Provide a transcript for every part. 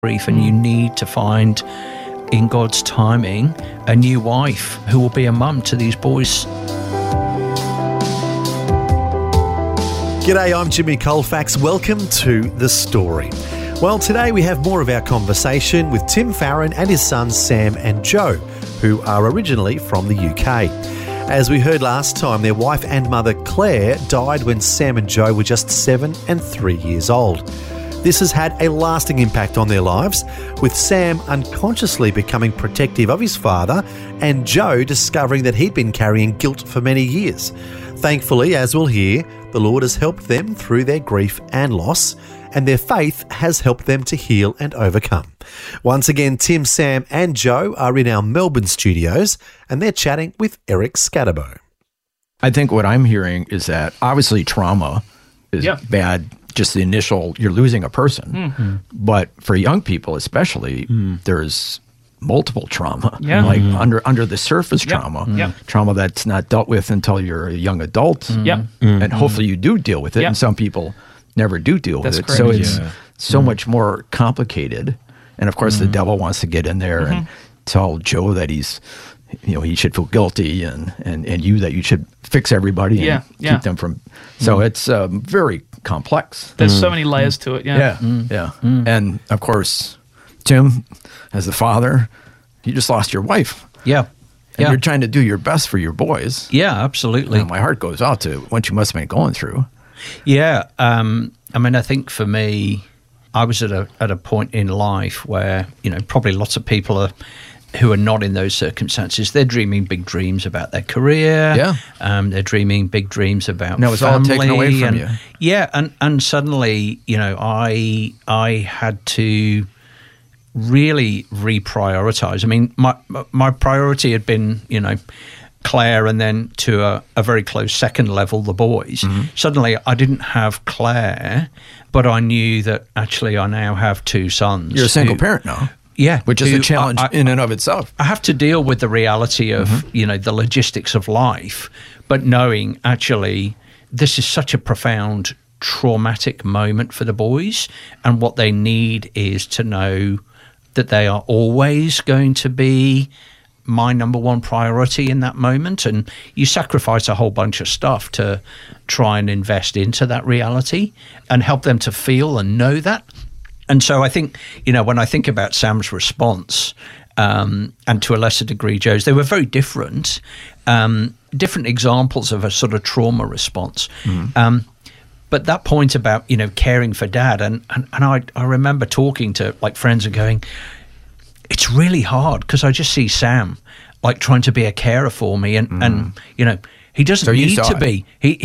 grief, and you need to find, in God's timing, a new wife who will be a mum to these boys. G'day, I'm Jimmy Colfax. Welcome to The Story. Well, today we have more of our conversation with Tim Farron and his sons Sam and Joe, who are originally from the UK. As we heard last time, their wife and mother Claire died when Sam and Joe were just 7 and 3 years old. This has had a lasting impact on their lives, with Sam unconsciously becoming protective of his father and Joe discovering that he'd been carrying guilt for many years. Thankfully, as we'll hear, the Lord has helped them through their grief and loss, and their faith has helped them to heal and overcome. Once again, Tim, Sam and Joe are in our Melbourne studios, and they're chatting with Eric Scatterbo. I think what I'm hearing is that obviously trauma is bad. Just the initial, you're losing a person. Mm-hmm. But for young people especially, there's multiple trauma, like under the surface trauma, trauma that's not dealt with until you're a young adult. And hopefully you do deal with it. And some people never do deal with it. Correct. So it's so much more complicated. And of course the devil wants to get in there and tell Joe that he's, he should feel guilty and you that you should fix everybody and keep them from. So it's very complex. There's so many layers to it. And of course, Tim, as the father, you just lost your wife. And you're trying to do your best for your boys. Absolutely. And my heart goes out to what you must have been going through. I think for me, I was at a point in life where, probably lots of people who are not in those circumstances, they're dreaming big dreams about their career. They're dreaming big dreams about family. It's all taken away from you. And suddenly, I had to really reprioritize. I mean, my priority had been, Claire, and then to a very close second level, the boys. Suddenly, I didn't have Claire, but I knew that actually I now have two sons. You're a single parent now. Which is a challenge in and of itself. I have to deal with the reality of, the logistics of life, but knowing actually this is such a profound traumatic moment for the boys, and what they need is to know that they are always going to be my number one priority in that moment. And you sacrifice a whole bunch of stuff to try and invest into that reality and help them to feel and know that. And so I think, when I think about Sam's response, and to a lesser degree Joe's, they were very different, different examples of a sort of trauma response. But that point about, caring for Dad, and I remember talking to friends and going, it's really hard because I just see Sam trying to be a carer for me, and he doesn't need to be.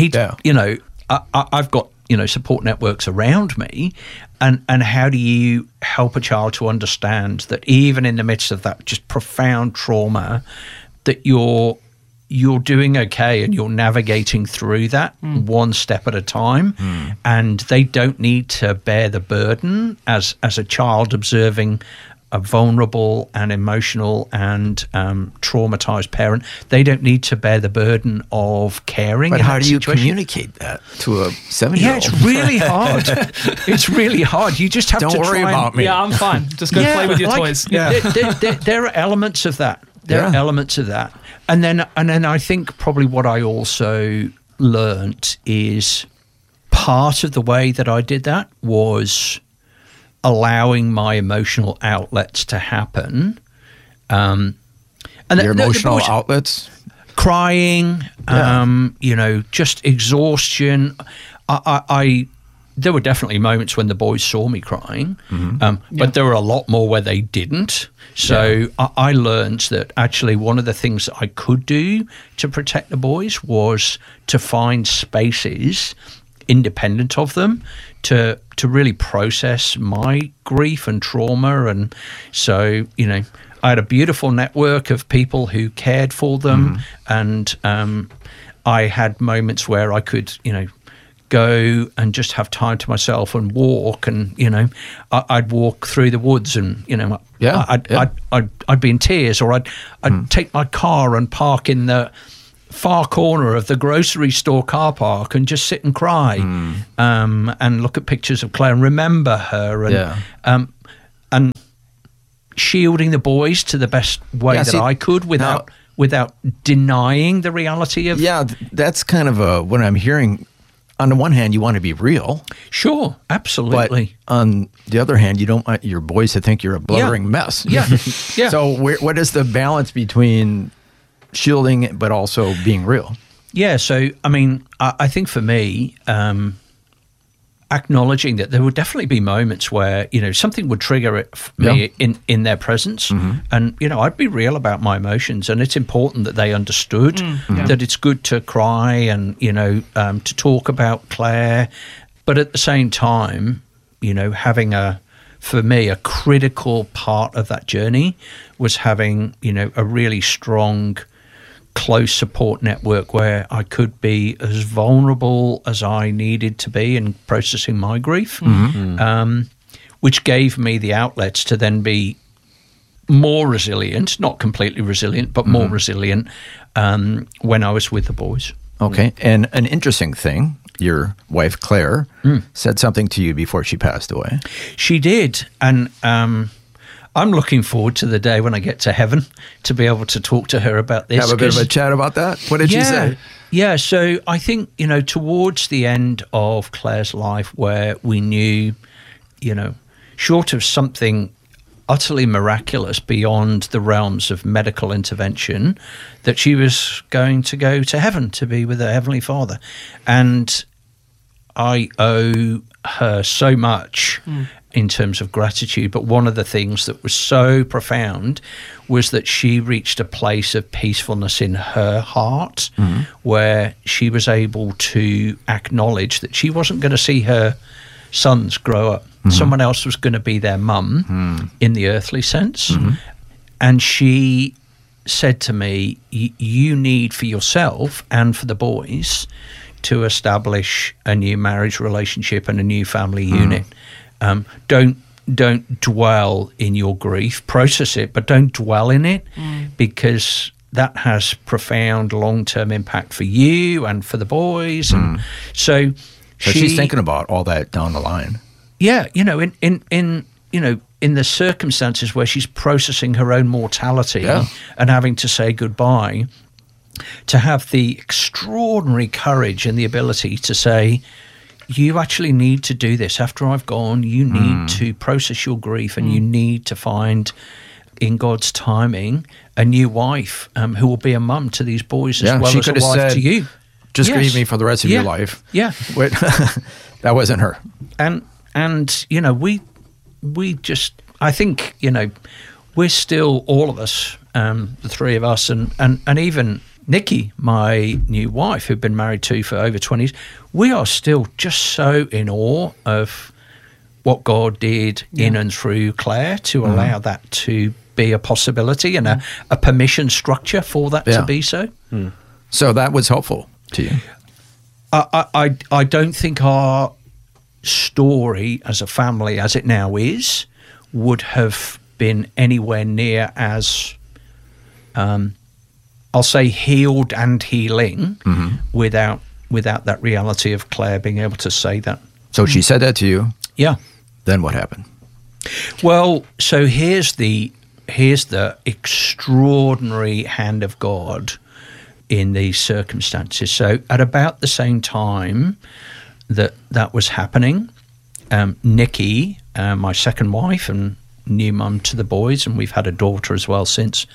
I've got support networks around me, and how do you help a child to understand that even in the midst of that just profound trauma, that you're doing okay and you're navigating through that one step at a time, and they don't need to bear the burden as a child observing a vulnerable and emotional and traumatized parent. They don't need to bear the burden of caring. But how do you communicate that to a 7-year-old? It's really hard. It's really hard. You just have to worry about me. Yeah, I'm fine. Just go play with your toys. There are elements of that. There are elements of that. And then I think probably what I also learnt is part of the way that I did that was allowing my emotional outlets to happen. And your emotional outlets? Crying, just exhaustion. There were definitely moments when the boys saw me crying, but there were a lot more where they didn't. So I learned that actually one of the things that I could do to protect the boys was to find spaces independent of them to really process my grief and trauma. And so, I had a beautiful network of people who cared for them, and I had moments where I could, go and just have time to myself and walk, and I'd walk through the woods, and I'd be in tears, or I'd take my car and park in the far corner of the grocery store car park and just sit and cry, and look at pictures of Claire and remember her, and shielding the boys to the best way that I could without denying the reality of. Yeah, that's kind of what I'm hearing. On the one hand, you want to be real. Sure, absolutely. But on the other hand, you don't want your boys to think you're a blubbering mess. Yeah, yeah. So what is the balance between shielding but also being real? Yeah, so, I mean, I think for me, acknowledging that there would definitely be moments where, something would trigger me in their presence. And, I'd be real about my emotions. And it's important that they understood that it's good to cry and, to talk about Claire. But at the same time, having for me, a critical part of that journey was having, a really strong, close support network where I could be as vulnerable as I needed to be in processing my grief, which gave me the outlets to then be more resilient, not completely resilient, but more resilient when I was with the boys. Okay. And an interesting thing, your wife, Claire, said something to you before she passed away. She did. And I'm looking forward to the day when I get to heaven to be able to talk to her about this. Have a bit of a chat about that? What did she say? Yeah, so I think, towards the end of Claire's life where we knew, short of something utterly miraculous beyond the realms of medical intervention, that she was going to go to heaven to be with her Heavenly Father. And I owe her so much in terms of gratitude, but one of the things that was so profound was that she reached a place of peacefulness in her heart where she was able to acknowledge that she wasn't going to see her sons grow up. Someone else was going to be their mum in the earthly sense. And she said to me, you need for yourself and for the boys to establish a new marriage relationship and a new family unit. Don't dwell in your grief. Process it, but don't dwell in it because that has profound long-term impact for you and for the boys. And so she's thinking about all that down the line. Yeah, in the circumstances where she's processing her own mortality and having to say goodbye, to have the extraordinary courage and the ability to say, you actually need to do this after I've gone. You need to process your grief and you need to find, in God's timing, a new wife who will be a mum to these boys as well as a wife to you. Just grieve me for the rest of your life. Yeah. Wait, that wasn't her. And we just, I think, we're still, all of us, the three of us, and even Nikki, my new wife, who'd been married to for over 20 years, we are still just so in awe of what God did in and through Claire to allow that to be a possibility and a permission structure for that to be so. So that was helpful to you? I don't think our story as a family, as it now is, would have been anywhere near as... I'll say healed and healing without that reality of Claire being able to say that. So she said that to you? Yeah. Then what happened? Well, so here's the extraordinary hand of God in these circumstances. So at about the same time that was happening, Nikki, my second wife and new mum to the boys, and we've had a daughter as well since,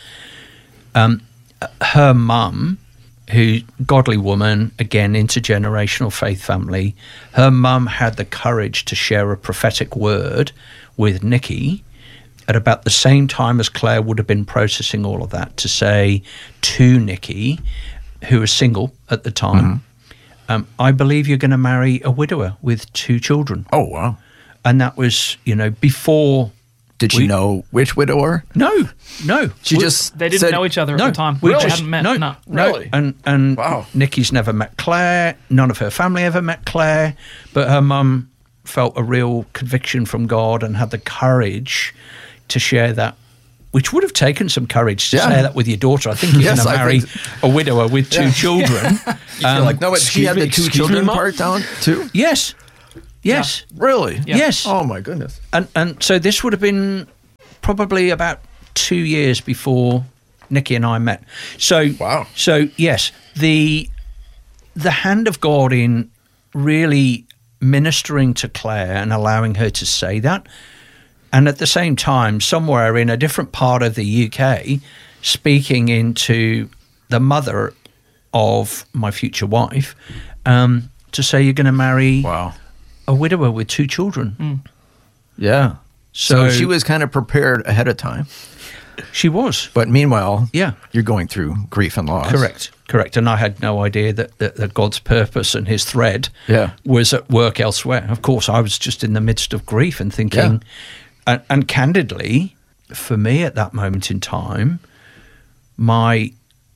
her mum, who godly woman, again, intergenerational faith family, her mum had the courage to share a prophetic word with Nikki at about the same time as Claire would have been processing all of that, to say to Nikki, who was single at the time, I believe you're going to marry a widower with 2 children. Oh, wow. And that was, before... Did she know which widower? No. They didn't know each other at the time. They hadn't met. No. Really? And wow. Nikki's never met Claire. None of her family ever met Claire. But her mum felt a real conviction from God and had the courage to share that, which would have taken some courage to share that with your daughter. I think you're going to marry a widower with 2 children. You feel like, no, but she had the 2 children part down too? Yes. Really? Yeah. Yes. Oh, my goodness. And so this would have been probably about 2 years before Nikki and I met. So, wow. So yes, the hand of God in really ministering to Claire and allowing her to say that, and at the same time, somewhere in a different part of the UK, speaking into the mother of my future wife, to say you're going to marry a widower with 2 children. Yeah. So she was kind of prepared ahead of time. She was. But meanwhile, yeah, you're going through grief and loss. Correct. And I had no idea that God's purpose and his thread was at work elsewhere. Of course, I was just in the midst of grief and thinking, and candidly, for me at that moment in time, my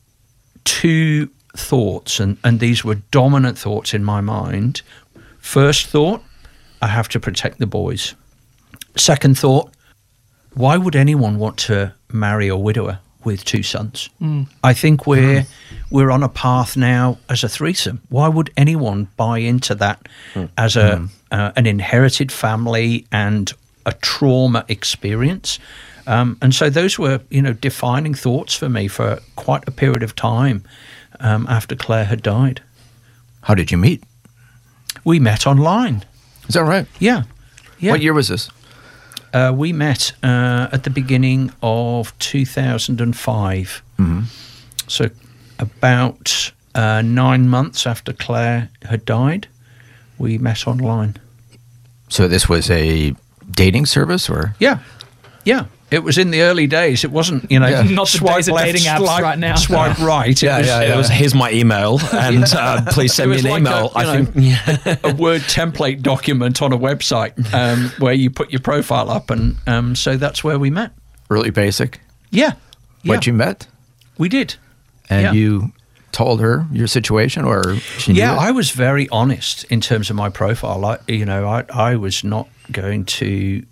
2 thoughts, and these were dominant thoughts in my mind. First thought, I have to protect the boys. Second thought, why would anyone want to marry a widower with 2 sons? I think we're on a path now as a threesome. Why would anyone buy into that as an inherited family and a trauma experience? And so those were, defining thoughts for me for quite a period of time after Claire had died. How did you meet? We met online. Is that right? Yeah. What year was this? We met at the beginning of 2005. So about 9 months after Claire had died, we met online. So this was a dating service, or? Yeah. It was in the early days. It wasn't, not the swipe days of left, dating apps right now. Swipe right. It was here's my email, and please send me an email. A Word template document on a website where you put your profile up, and so that's where we met. Really basic. Yeah. But you met. We did. And you told her your situation, or she knew it? I was very honest in terms of my profile. I was not going to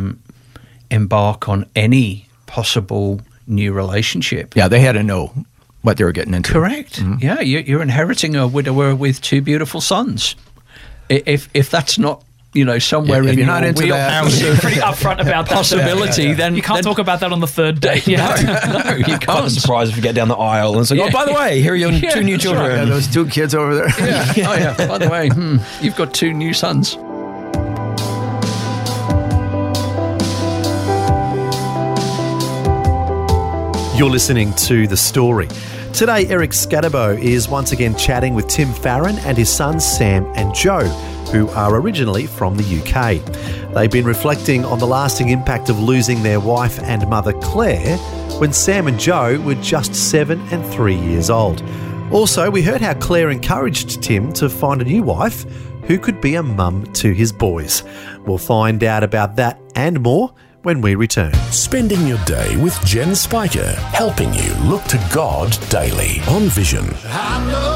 embark on any possible new relationship. Yeah, they had to know what they were getting into. Correct. Yeah, you're inheriting a widower with 2 beautiful sons. If that's not, somewhere in you're your not into wheelhouse that. of Pretty upfront about that possibility, then you can't talk about that on the 3rd date. No, you Quite can't. surprised if you get down the aisle and say, "Oh, by the way, here are your 2 new children." Yeah, those 2 kids over there. Yeah. Oh yeah. By the way, you've got 2 new sons. You're listening to The Story. Today, Eric Scatterbo is once again chatting with Tim Farron and his sons Sam and Joe, who are originally from the UK. They've been reflecting on the lasting impact of losing their wife and mother Claire when Sam and Joe were just 7 and 3 years old. Also, we heard how Claire encouraged Tim to find a new wife who could be a mum to his boys. We'll find out about that and more when we return. Spending your day with Jen Spiker, helping you look to God daily on Vision.